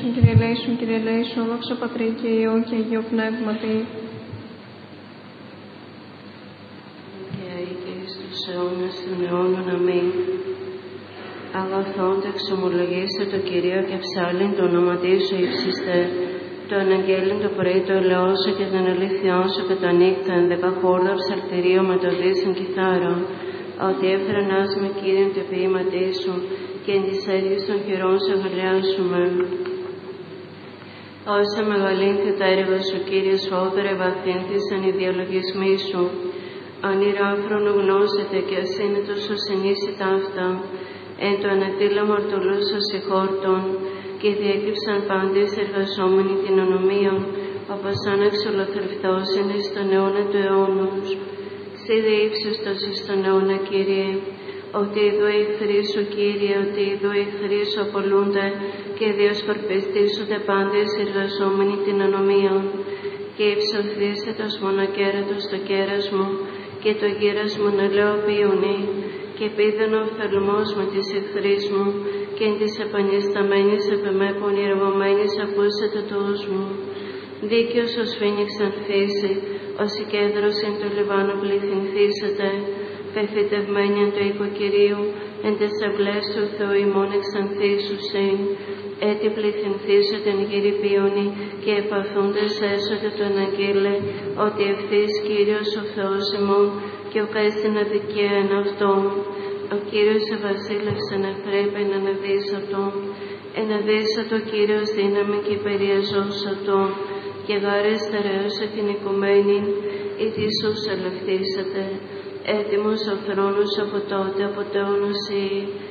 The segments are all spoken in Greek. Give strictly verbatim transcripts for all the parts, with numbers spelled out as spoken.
ελέησον, Κύριε ελέησον, Κύριε ελέησον, δόξα Πατρί και Υιό και Αγίο Πνεύματι. Και αεί και εις τους αιώνας των αιώνων. Αμήν. Αγαθόν το εξομολογήστε το Κυρίο και ψάλιν το όνομα Σου ύψιστε. Το αναγγέλιν το πρωί το ελαιώσω και τον αλήθειόν Σου και το νύχτα ενδεκαχόρδο ψαλτηρίο με το δίσον κιθάρο. Ότι έφερανάς με Κύριον το ποίηματί Σου και εν της έργης των χειρών Σου αγαλιάσουμε. Όσα μεγαλήν και τα έργα Σου, Κύριε, σφόδρα ευαθύνθησαν οι διαλογισμοί Σου. Αν ηράφρον γνώσετε και ασύνετος σου συνήσει ταύτα, εν το ανατήλα μορτολούς σου συγχόρτων, και διέκυψαν πάντες εργαζόμενοι την ονομίων, όπως αν εξολοθρευτός είναι στον αιώνα του αιώνους. Σύ δε ύψιστος εις τον αιώνα, Κύριε, ότι εδώ οι εχθροί Σου, Κύριε, ότι εδώ οι εχθροί Σου απολούνται και διασκορπιστήσονται πάντες εργαζόμενοι την ονομίων. Και υψωθήσετος μονοκέρατος το κέρας μου, και το γέρασμο να λέω ποιουνή, και πήδεν ο οφθαλμός με τις εχθρείς μου, και εν της επανισταμένης επ' εμέ πονηρευομένης ακούσετε το ους μου. Δίκαιος ως φοίνιξ ανθίσει, ως η κέντρος εν το Λιβάνο πληθυνθήσετε, πεφυτευμένη εν το οίκο Κυρίου, εν τες αυλές του Θεού ημών εξανθήσουσιν. Έτσι πληθυνθήσετε εν γύρι ποιούνι, και επαθούντες έσωτε το αναγγείλε, ότι ευθύς Κύριος ο Θεός ημών, και ο καίστην αδικία εν αυτόν. Ο Κύριος ευασίλευσεν ευπρέπει εν αναδύσατον. Εναδύσατο Κύριος δύναμη και περιαζώσατον, και γάρες θεραίωσε την οικουμένη, ή Ιησούς ελευθύσατε. Έτοιμος ο θρόνος από τότε, από το αιώνος ή.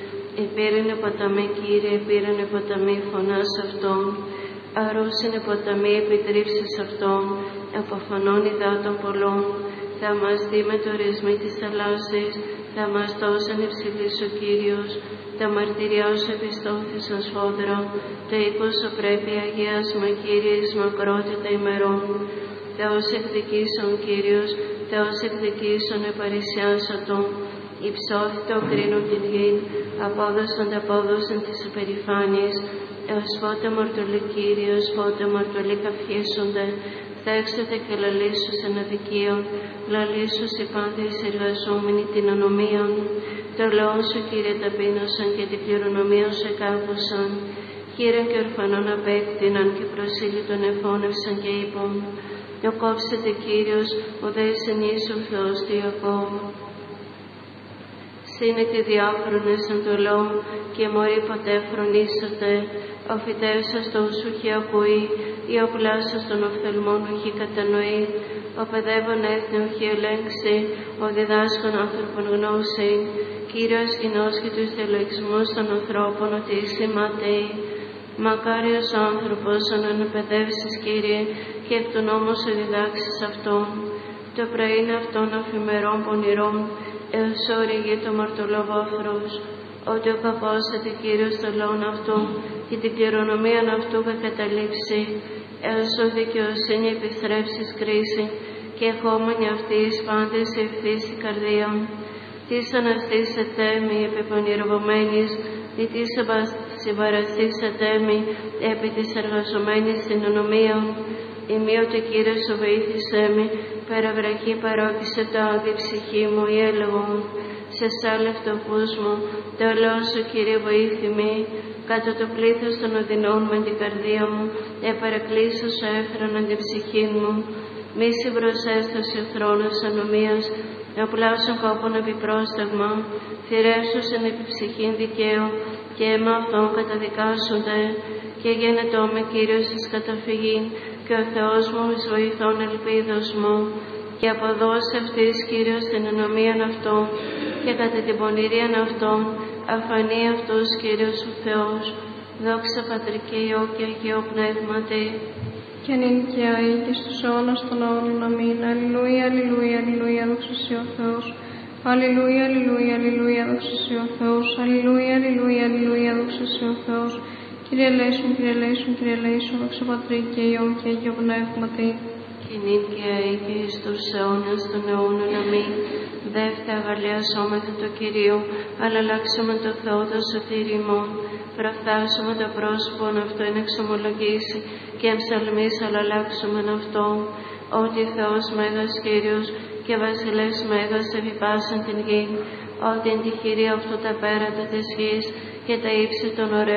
Επήρενε ποταμή, Κύριε, επήρενε ποταμή φωνάς αυτών. Αρρώσινε ποταμή επιτρίψεις αυτών, αποφανών υδάτων πολλών. Θα μας δει με το ρυθμί της θαλάσσης, θα μας δώσαν υψηλής ο Κύριος. Τα μαρτυριά σου επιστώθησαν σφόδρο, το οίκος σου πρέπει αγιάσμα, Κύριε, εις μακρότητα ημερών. Θεός εκδικήσων, Κύριος, Θεός εκδικήσων επαρισιάσατον. Υψώθητο κρίνουν την γην, απόδοσον τα απόδοσον της υπερηφάνειας. Έως πότε μορτωλή, Κύριος, πότε μορτωλή καυχήσονται. Θέξετε και λαλήσους εν αδικίων, λαλήσους οι πάντες εργαζόμενοι την ονομίων. Το λαό σου, Κύριε, ταπείνωσαν και την κληρονομία σου εκάβωσαν. Χείραν και ορφανών απέκτηναν και προσήλυτον εφώνευσαν και είπαν: «Ο κόψετε, Κύριος, ο δε συνείς ο Θεός του Ιακώβ». Σύνε και διάφρονες εν το λαό, και μωρή ποτέ φρονήσατε. Ο φυτεύσας το ους ουχή ακούει, ή ο πλάσος των οφθαλμών ουχή κατανοεί. Ο παιδεύων έθνη ουχή ελέγξει, ο διδάσκων άνθρωπον γνώση. Κύριος κοινός και τους διαλογισμούς των ανθρώπων ότι είσαι ματέοι. Μακάριος ο άνθρωπος ον ανεπαιδεύσεις, Κύριε, και εκ του νόμου σου διδάξεις αυτόν. Το πρωίν αυτών αφημερών πονηρών, έως όριγε το μαρτωλοβόφρος, ότι ο καπόσατε, Κύριος, το λαόν αυτού και την κληρονομίαν αυτού θα καταλήψει, έως ο δικαιοσύνη επιστρέψεις κρίση, και εχόμενοι αυτοί εις πάντες ευθύς η καρδία. Τις αναστήσετε μη επιπονηρευομένης, ή τις συμπαραστήσετε μη επί της εργαζομένης συνονομίων. Ημίωτε, Κύριε, σου βοήθησέ με, παραβραχή παρόκησε το άδει ψυχή μου, ή έλεγον, σε σάλε φτωχούς μου, το λέω σου, Κύριε, βοήθημη, κάτω το πλήθος των οδυνών με την καρδία μου, επαρακλήσω σου έφραναν την ψυχή μου. Μη συμπροσέσταση ο θρόνος ανομίας, οπλάσουν κόπον επιπρόσταγμα, θηρεύσους εν επιψυχήν δικαίου, και αίμα αυτών καταδικάσονται, και γένετό με, Κύριος, εις καταφυγήν, και ο Θεός μου εις βοηθών ελπίδος μου, και αποδώσει αυτής, Κύριος, την ενομίαν αυτών, και κατά την πονηρίαν αυτών, αφανεί αυτούς, Κύριος ο Θεός. Δόξα Πατρί και Υιό και Αγίο Πνεύματι. Και νυν και αεί και στους αιώνας των αιώνων. Αμήν. Αλληλούια, αλληλούια, αλληλούια, δόξα σοι ο Θεός. Αλληλούια, αλληλούια, αλληλούια, δόξα σοι ο Θεός. Αλληλούια, αλληλούια, αλληλούια, δόξα σοι ο Θεός. Κύριε ελέησον, Κύριε ελέησον, Κύριε ελέησον, δόξα Πατρί και Υιό και Αγίο Πνεύματι. Και νυν και αεί και εις τους αιώνας των αιώνων. Αμήν. Δεύτε αγαλιασόμεθα το Κυρίο, αλλά αλλάξαμε το Θεό το σωτήρι ημών. προφθάσουμε το πρόσωπον αυτόν εξομολογήσει και εμψαλμής αλλάξομεν αυτόν, ότι Θεός Μέγας Κύριος και Βασιλεύς Μέγας επί πάσαν την γη, ότι εν τη χειρή αυτού τα πέρατα της γης και τα ύψη των ωραίων